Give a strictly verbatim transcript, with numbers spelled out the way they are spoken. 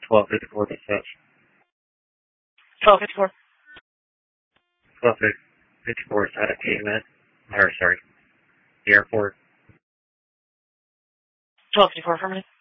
twelve fifty-four dispatch. twelve fifty-four. twelve fifty-four is at a pavement. Or, sorry, the airport. twelve fifty-four for me.